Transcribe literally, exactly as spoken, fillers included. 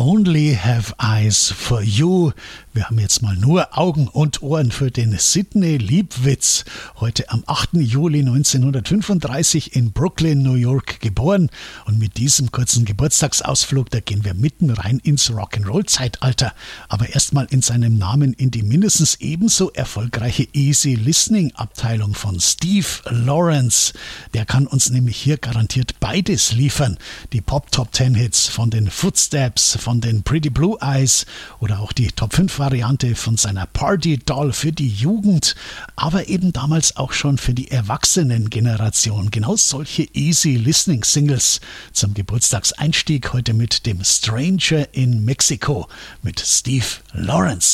Only Have Eyes for You. Wir haben jetzt mal nur Augen und Ohren für den Sidney Liebwitz. Heute am achten Juli neunzehnhundertfünfunddreißig in Brooklyn, New York geboren. Und mit diesem kurzen Geburtstagsausflug, da gehen wir mitten rein ins Rock'n'Roll-Zeitalter. Aber erstmal in seinem Namen in die mindestens ebenso erfolgreiche Easy Listening-Abteilung von Steve Lawrence. Der kann uns nämlich hier garantiert beides liefern. Die Pop-Top-Ten-Hits von den Footsteps, von den Pretty Blue Eyes oder auch die Top fünf Variante von seiner Party Doll für die Jugend, aber eben damals auch schon für die Erwachsenengeneration. Genau solche Easy Listening Singles zum Geburtstagseinstieg heute mit dem Stranger in Mexico mit Steve Lawrence.